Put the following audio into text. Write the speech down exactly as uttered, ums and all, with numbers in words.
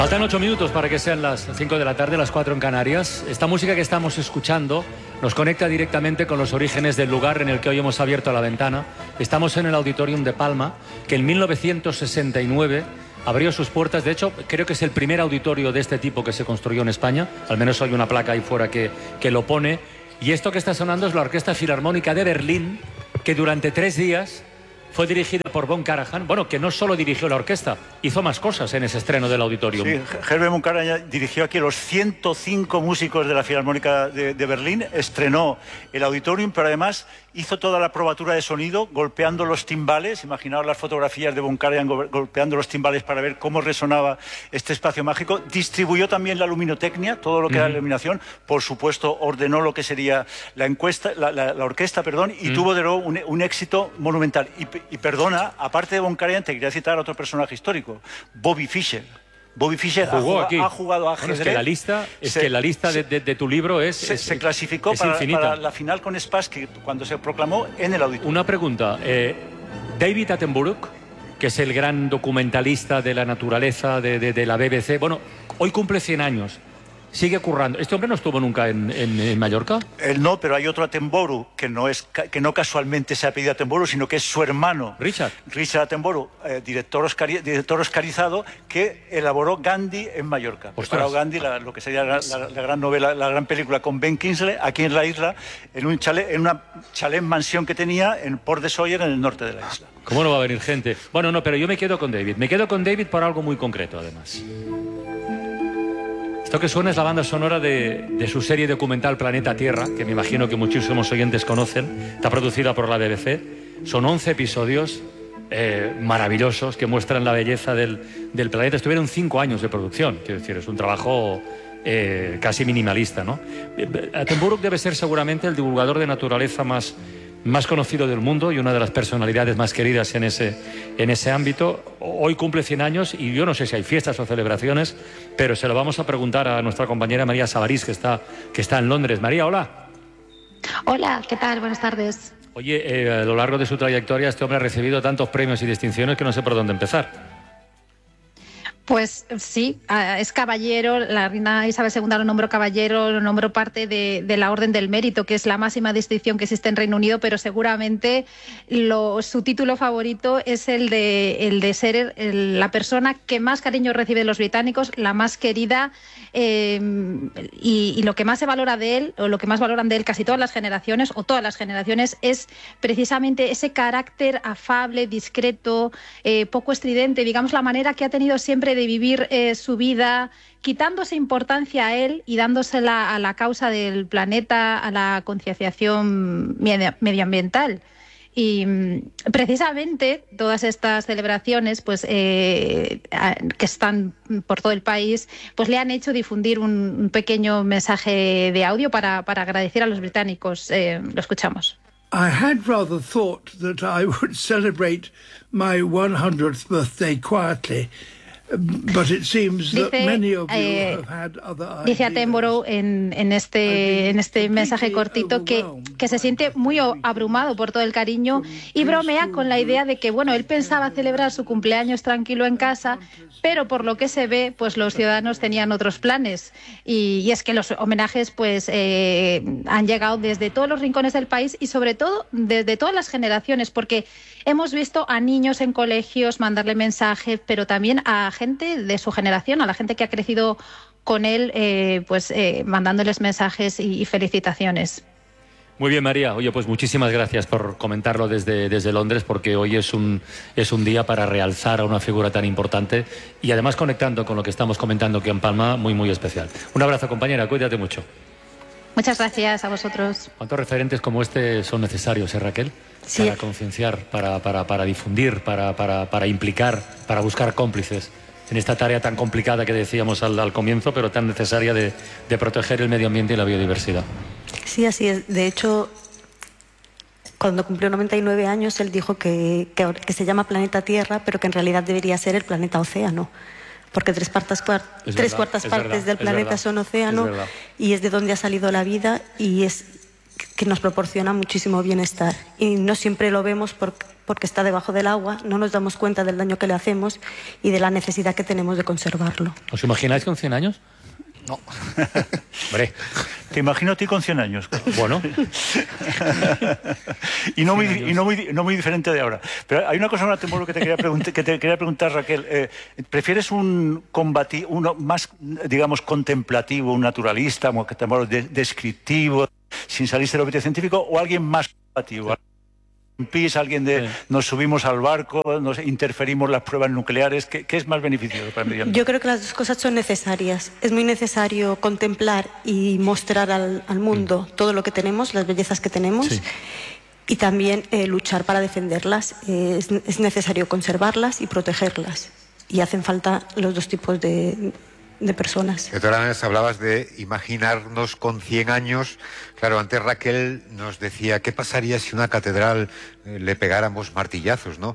Faltan ocho minutos para que sean las cinco de la tarde, las cuatro en Canarias. Esta música que estamos escuchando nos conecta directamente con los orígenes del lugar en el que hoy hemos abierto la ventana. Estamos en el Auditorium de Palma, que en mil novecientos sesenta y nueve abrió sus puertas. De hecho, creo que es el primer auditorio de este tipo que se construyó en España. Al menos hay una placa ahí fuera que, que lo pone. Y esto que está sonando es la Orquesta Filarmónica de Berlín, que durante tres días fue dirigida por von Karajan. Bueno, que no solo dirigió la orquesta, hizo más cosas en ese estreno del Auditorium. Sí, Herbert von Karajan dirigió aquí a los ciento cinco músicos de la Filarmónica de, de Berlín, estrenó el Auditorium, pero además hizo toda la probatura de sonido golpeando los timbales. Imaginaos las fotografías de von Karajan golpeando los timbales para ver cómo resonaba este espacio mágico. Distribuyó también la luminotecnia, todo lo que uh-huh. era la iluminación. Por supuesto, ordenó lo que sería la encuesta, la, la, la orquesta, perdón, y uh-huh. tuvo de nuevo un, un éxito monumental. Y, y perdona, aparte de von Karajan, te quería citar a otro personaje histórico, Bobby Fischer. Bobby Fischer ha jugado, ha jugado a ajedrez. Bueno, es que la lista, es se, que la lista se, de, de, de tu libro es Se, es, se clasificó es para, para la final con Spassky cuando se proclamó en el Auditorio. Una pregunta. Eh, David Attenborough, que es el gran documentalista de la naturaleza de, de, de la B B C, bueno, hoy cumple cien años. Sigue currando. ¿Este hombre no estuvo nunca en, en, en Mallorca? Él no, pero hay otro Attenborough que no, es, que no casualmente se ha pedido Attenborough, sino que es su hermano. Richard. Richard Attenborough, eh, director, oscari, director oscarizado, que elaboró Gandhi en Mallorca. Preparó Gandhi, la, lo que sería la, la, la gran novela, la gran película con Ben Kingsley, aquí en la isla, en un chalet, en una chalet mansión que tenía en Port de Sawyer, en el norte de la isla. ¿Cómo no va a venir gente? Bueno, no, pero yo me quedo con David. Me quedo con David por algo muy concreto, además. Esto que suena es la banda sonora de, de su serie documental Planeta Tierra, que me imagino que muchísimos oyentes conocen. Está producida por la B B C. Son once episodios eh, maravillosos que muestran la belleza del, del planeta. Estuvieron cinco años de producción, quiero decir, es un trabajo eh, casi minimalista, ¿no? Attenborough debe ser seguramente el divulgador de naturaleza más... más conocido del mundo y una de las personalidades más queridas en ese, en ese ámbito. Hoy cumple cien años y yo no sé si hay fiestas o celebraciones, pero se lo vamos a preguntar a nuestra compañera María Sabarís, que está, que está en Londres. María, hola. Hola, ¿qué tal? Buenas tardes. Oye, eh, a lo largo de su trayectoria este hombre ha recibido tantos premios y distinciones que no sé por dónde empezar. Pues sí, es caballero, la reina Isabel segunda lo nombró caballero, lo nombró parte de, de la Orden del Mérito, que es la máxima distinción que existe en Reino Unido, pero seguramente lo, su título favorito es el de, el de ser el, la persona que más cariño recibe de los británicos, la más querida, eh, y, y lo que más se valora de él, o lo que más valoran de él casi todas las generaciones, o todas las generaciones, es precisamente ese carácter afable, discreto, eh, poco estridente, digamos la manera que ha tenido siempre de vivir eh, su vida, quitándose importancia a él y dándosela a la causa del planeta, a la concienciación medioambiental. Y precisamente todas estas celebraciones, pues eh, que están por todo el país, pues le han hecho difundir un, un pequeño mensaje de audio para, para agradecer a los británicos. Eh, lo escuchamos. I had rather thought that I would celebrate my one hundredth birthday quietly. But it seems that dice, many of you eh, have had other ideas. Dice Attenborough en, en, este, en este mensaje cortito que, que se siente muy abrumado por todo el cariño y bromea con la idea de que, bueno, él pensaba celebrar su cumpleaños tranquilo en casa, pero por lo que se ve, pues los ciudadanos tenían otros planes. Y, y es que los homenajes pues eh, han llegado desde todos los rincones del país y sobre todo desde todas las generaciones, porque hemos visto a niños en colegios mandarle mensajes, pero también a gente de su generación, a la gente que ha crecido con él, eh, pues eh, mandándoles mensajes y, y felicitaciones. Muy bien, María. Oye, pues muchísimas gracias por comentarlo desde, desde Londres, porque hoy es un, es un día para realzar a una figura tan importante y además conectando con lo que estamos comentando aquí en Palma, muy, muy especial. Un abrazo, compañera. Cuídate mucho. Muchas gracias a vosotros. ¿Cuántos referentes como este son necesarios, eh, Raquel? Sí. Para concienciar, para, para, para difundir, para, para, para implicar, para buscar cómplices en esta tarea tan complicada que decíamos al, al comienzo, pero tan necesaria de, de proteger el medio ambiente y la biodiversidad. Sí, así es. De hecho, cuando cumplió noventa y nueve años, él dijo que, que, que se llama planeta Tierra, pero que en realidad debería ser el planeta Océano. Porque tres, partas, cuart tres verdad, cuartas partes verdad, del planeta verdad, son océano es y es de donde ha salido la vida y es que nos proporciona muchísimo bienestar. Y no siempre lo vemos porque, porque está debajo del agua, no nos damos cuenta del daño que le hacemos y de la necesidad que tenemos de conservarlo. ¿Os imagináis con cien años? No. Hombre. Te imagino a ti con cien años. Bueno. y no muy, y no muy, no muy diferente de ahora. Pero hay una cosa, ahora, que te quería preguntar, que te quería preguntar Raquel. Eh, ¿Prefieres un combati, uno más, digamos, contemplativo, un naturalista, de, descriptivo, sin salirse del ámbito científico, o alguien más combativo? Sí. Greenpeace, alguien de sí. Nos subimos al barco, nos interferimos las pruebas nucleares. ¿Qué, qué es más beneficioso para el medio ambiente? Yo creo que las dos cosas son necesarias. Es muy necesario contemplar y mostrar al, al mundo mm. todo lo que tenemos, las bellezas que tenemos, sí. y también eh, luchar para defenderlas. Eh, es, es necesario conservarlas y protegerlas. Y hacen falta los dos tipos de... de personas. De todas maneras, hablabas de imaginarnos con cien años. Claro, antes Raquel nos decía, ¿qué pasaría si una catedral eh, le pegáramos martillazos, ¿no?